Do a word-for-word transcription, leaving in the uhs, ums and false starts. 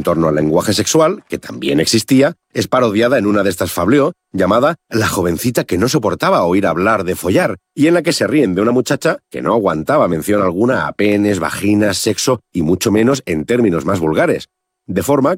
torno al lenguaje sexual, que también existía, es parodiada en una de estas fabliaux llamada La jovencita que no soportaba oír hablar de follar, y en la que se ríen de una muchacha que no aguantaba mención alguna a penes, vaginas, sexo y mucho menos en términos más vulgares. De forma